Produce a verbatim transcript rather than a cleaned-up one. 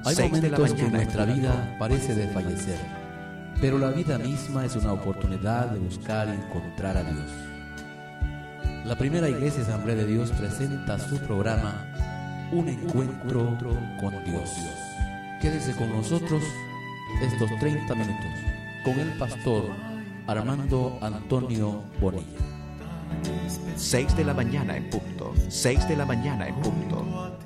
Hay momentos que nuestra vida parece desfallecer, pero la vida misma es una oportunidad de buscar y encontrar a Dios. La primera Iglesia Asamblea de Dios presenta su programa Un Encuentro con Dios. Quédese con nosotros estos treinta minutos con el pastor Armando Antonio Bonilla. Seis de la mañana en punto. Seis de la mañana en punto.